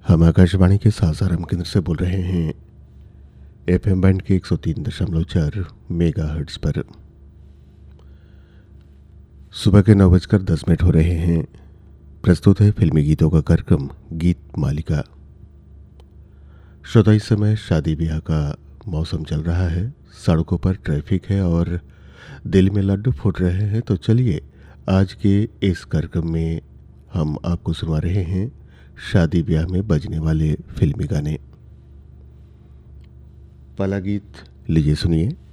हम आकाशवाणी के सासाराम केंद्र से बोल रहे हैं। एफएम बैंड के 103.4 मेगाहर्ट्ज पर सुबह के 9:10 हो रहे हैं। प्रस्तुत है फिल्मी गीतों का कार्यक्रम गीत मालिका। श्रोता, इस समय शादी ब्याह का मौसम चल रहा है, सड़कों पर ट्रैफिक है और दिल में लड्डू फूट रहे हैं। तो चलिए, आज के इस कार्यक्रम में हम आपको सुना रहे हैं शादी ब्याह में बजने वाले फिल्मी गाने। पहला गीत लीजिए सुनिए।